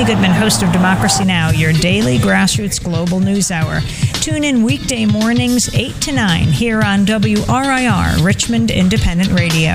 Goodman, host of Democracy Now!, your daily grassroots global news hour. Tune in weekday mornings 8 to 9 here on WRIR, Richmond Independent Radio.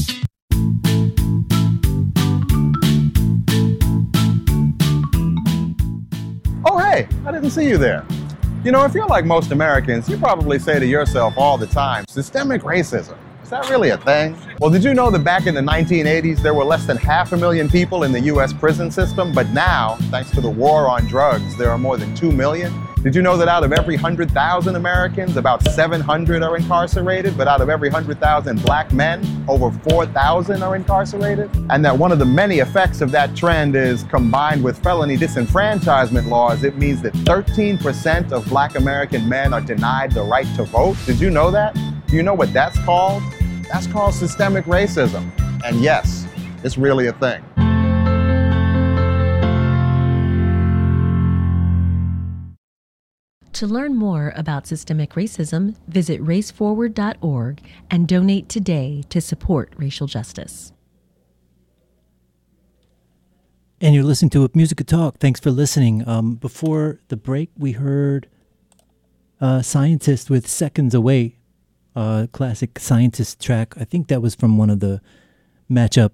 Oh, hey, I didn't see you there. You know, if you're like most Americans, you probably say to yourself all the time, systemic racism. Is that really a thing? Well, did you know that back in the 1980s, there were less than 500,000 people in the U.S. prison system? But now, thanks to the war on drugs, there are more than 2 million. Did you know that out of every 100,000 Americans, about 700 are incarcerated? But out of every 100,000 black men, over 4,000 are incarcerated? And that one of the many effects of that trend is, combined with felony disenfranchisement laws, it means that 13% of black American men are denied the right to vote. Did you know that? Do you know what that's called? That's called systemic racism. And yes, it's really a thing. To learn more about systemic racism, visit raceforward.org and donate today to support racial justice. And you're listening to Musica Talk. Thanks for listening. Before the break, we heard Scientist with Seconds Away. Classic Scientist track. I think that was from one of the matchup,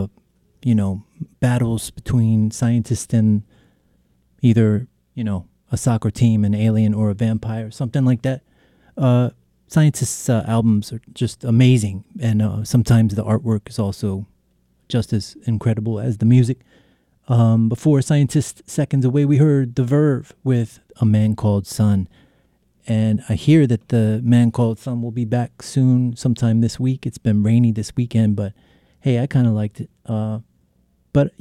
battles between Scientist and either, a soccer team, an alien, or a vampire, something like that. Scientist's albums are just amazing, and sometimes the artwork is also just as incredible as the music. Before Scientist Seconds Away, we heard The Verve with A Man Called Sun. And I hear that the Man Called Sun will be back soon, sometime this week. It's been rainy this weekend, but hey, I kind of liked it. But,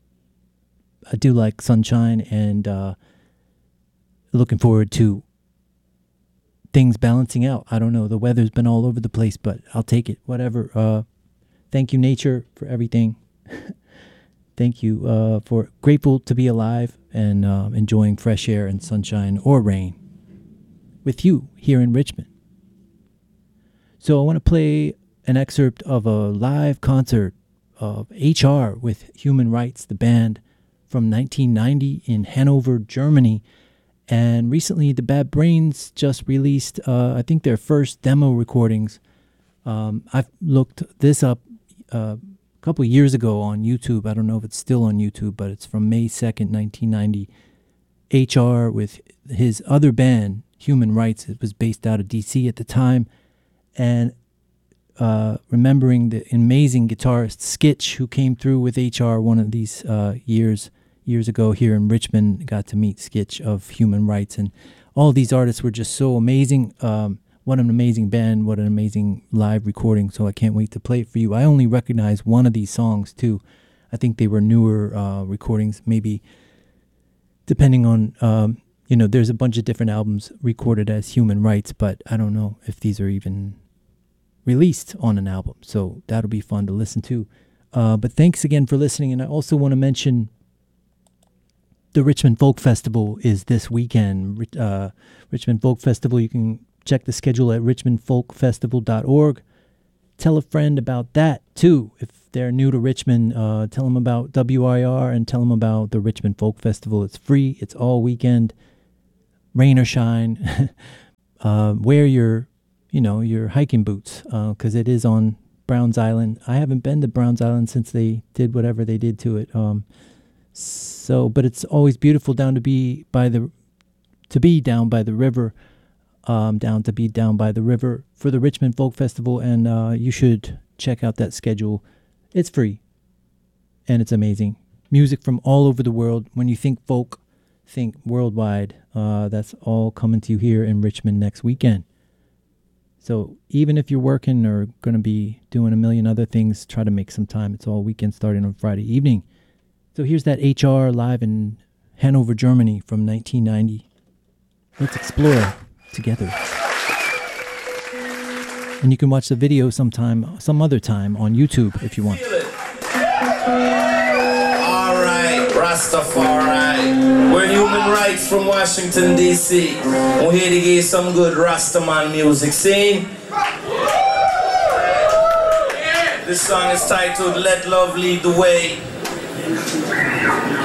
I do like sunshine, and looking forward to things balancing out. I don't know. The weather's been all over the place, but I'll take it. Whatever. Thank you, nature, for everything. Thank you for grateful to be alive and enjoying fresh air and sunshine or rain with you here in Richmond. So I want to play an excerpt of a live concert of HR with Human Rights, the band, from 1990 in Hanover, Germany. And recently the Bad Brains just released, I think, their first demo recordings. I've looked this up a couple of years ago on YouTube. I don't know if it's still on YouTube, but it's from May 2nd, 1990. HR with his other band, Human Rights. It was based out of D.C. at the time. And remembering the amazing guitarist Skitch, who came through with HR one of these years ago here in Richmond. Got to meet Skitch of Human Rights. And all these artists were just so amazing. What an amazing band. What an amazing live recording. So I can't wait to play it for you. I only recognize one of these songs, too. I think they were newer recordings, maybe depending on... there's a bunch of different albums recorded as Human Rights, but I don't know if these are even released on an album. So that'll be fun to listen to. But thanks again for listening. And I also want to mention the Richmond Folk Festival is this weekend. Richmond Folk Festival, you can check the schedule at richmondfolkfestival.org. Tell a friend about that, too. If they're new to Richmond, tell them about WIR and tell them about the Richmond Folk Festival. It's free. It's all weekend. Rain or shine. Wear your hiking boots, because it is on Browns Island. I haven't been to Browns Island since they did whatever they did to it. But it's always beautiful down to be down by the river. Down by the river for the Richmond Folk Festival, and you should check out that schedule. It's free, and it's amazing. Music from all over the world. When you think folk, think worldwide. That's all coming to you here in Richmond next weekend. So even if you're working or going to be doing a million other things, try to make some time. It's all weekend starting on Friday evening. So here's that HR live in Hanover, Germany from 1990. Let's explore together. And you can watch the video some other time on YouTube if you want. Alright, Rastafari. We're Human Rights from Washington, D.C. We're here to give some good Rastaman music. See? This song is titled Let Love Lead the Way.